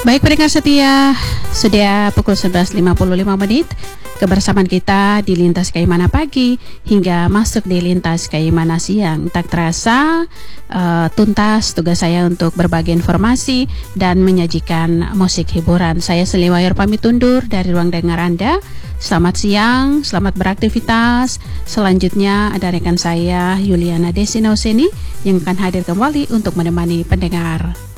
Baik pendengar setia, sudah pukul 11.55 menit. Kebersamaan kita di Lintas Kaimana Pagi hingga masuk di Lintas Kaimana Siang. Tak terasa tuntas tugas saya untuk berbagi informasi dan menyajikan musik hiburan. Saya Seliwayur pamit undur dari ruang dengar Anda. Selamat siang, selamat beraktivitas. Selanjutnya ada rekan saya Yuliana Desina Useni yang akan hadir kembali untuk menemani pendengar.